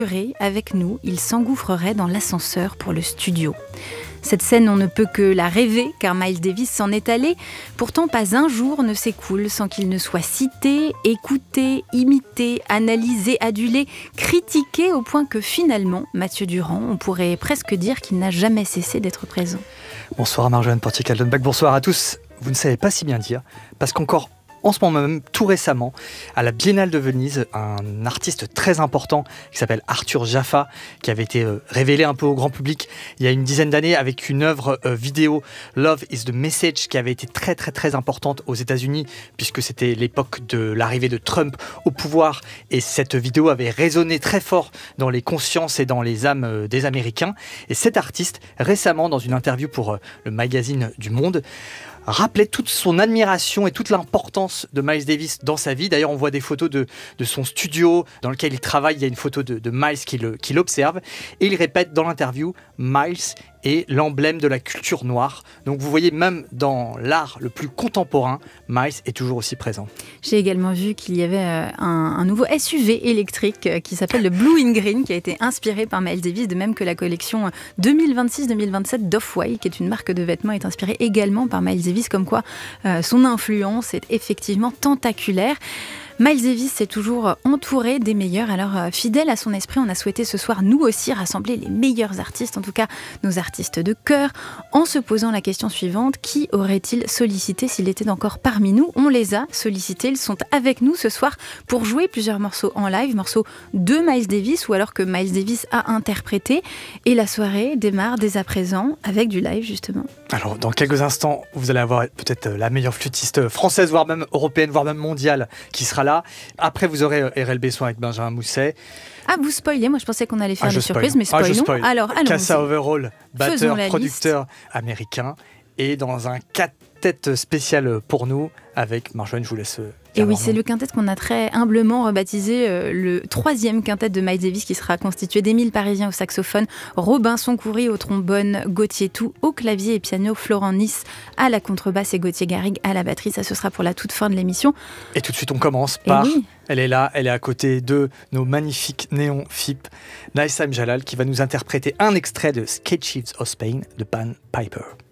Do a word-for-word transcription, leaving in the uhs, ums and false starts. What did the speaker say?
avec nous, il s'engouffrerait dans l'ascenseur pour le studio. Cette scène, on ne peut que la rêver, car Miles Davis s'en est allé. Pourtant, pas un jour ne s'écoule sans qu'il ne soit cité, écouté, imité, analysé, adulé, critiqué, au point que finalement, Mathieu Durand, on pourrait presque dire qu'il n'a jamais cessé d'être présent. Bonsoir Marjolaine Portier-Kaltenbach, bonsoir à tous. Vous ne savez pas si bien dire, parce qu'encore en ce moment même, tout récemment, à la Biennale de Venise, un artiste très important qui s'appelle Arthur Jafa, qui avait été euh, révélé un peu au grand public il y a une dizaine d'années avec une œuvre euh, vidéo, Love is the Message, qui avait été très très très importante aux États-Unis, puisque c'était l'époque de l'arrivée de Trump au pouvoir, et cette vidéo avait résonné très fort dans les consciences et dans les âmes euh, des Américains. Et cet artiste, récemment, dans une interview pour euh, le magazine du Monde, rappelait toute son admiration et toute l'importance de Miles Davis dans sa vie. D'ailleurs, on voit des photos de, de son studio dans lequel il travaille. Il y a une photo de, de Miles qui, le, qui l'observe. Et il répète dans l'interview, Miles est l'emblème de la culture noire. Donc vous voyez, même dans l'art le plus contemporain, Miles est toujours aussi présent. J'ai également vu qu'il y avait un, un nouveau S U V électrique qui s'appelle le Blue in Green, qui a été inspiré par Miles Davis, de même que la collection deux mille vingt-six deux mille vingt-sept d'Off-White, qui est une marque de vêtements, est inspirée également par Miles Davis, comme quoi euh, son influence est effectivement tentaculaire. Miles Davis est toujours entouré des meilleurs, alors euh, fidèle à son esprit, on a souhaité ce soir nous aussi rassembler les meilleurs artistes, en tout cas nos artistes de cœur, en se posant la question suivante: qui aurait-il sollicité s'il était encore parmi nous? On les a sollicités, ils sont avec nous ce soir pour jouer plusieurs morceaux en live, morceaux de Miles Davis ou alors que Miles Davis a interprété, et la soirée démarre dès à présent avec du live justement. Alors dans quelques instants, vous allez avoir peut-être la meilleure flûtiste française, voire même européenne, voire même mondiale qui sera là. Après, vous aurez R L B Soin avec Benjamin Mousset. Ah, vous spoilez, moi je pensais qu'on allait faire ah, des spoil. surprises, mais spoilons. Ah, je spoil. Alors, allons-y. Cassa Overall, batteur, producteur liste. américain, et dans un quintet spécial pour nous, avec Marjolaine, je vous laisse. Et oui, c'est le quintet qu'on a très humblement rebaptisé euh, le troisième quintet de Miles Davis, qui sera constitué d'Émile Parisien au saxophone, Robinson Coury au trombone, Gauthier Tout au clavier et piano, Florent Nice à la contrebasse et Gauthier Garrigue à la batterie. Ça, ce sera pour la toute fin de l'émission. Et tout de suite, on commence par... Oui. Elle est là, elle est à côté de nos magnifiques néons F I P, Naïsam Jalal, qui va nous interpréter un extrait de Sketches of Spain de Pan Piper.